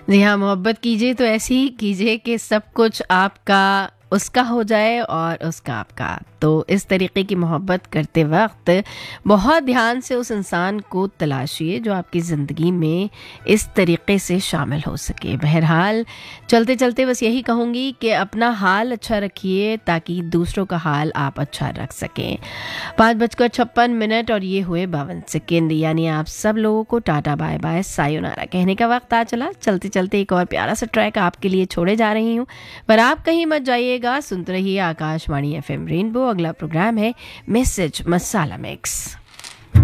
जी हाँ, मोहब्बत कीजिए तो ऐसी ही कीजिए कि सब कुछ आपका उसका हो जाए और उसका आपका। तो इस तरीके की मोहब्बत करते वक्त बहुत ध्यान से उस इंसान को तलाशिए जो आपकी ज़िंदगी में इस तरीके से शामिल हो सके। बहरहाल चलते चलते बस यही कहूँगी कि अपना हाल अच्छा रखिए ताकि दूसरों का हाल आप अच्छा रख सकें। 5:56 और ये हुए 52 सेकेंड, यानी आप सब लोगों को टाटा बाय बाय सायोनारा कहने का वक्त आ चला। चलते चलते एक और प्यारा सा ट्रैक आपके लिए छोड़े जा रही हूँ, पर आप कहीं मत जाइएगा। सुनते रहिए आकाशवाणी FM रेनबो। अगला प्रोग्राम है मैसेज मसाला मिक्स।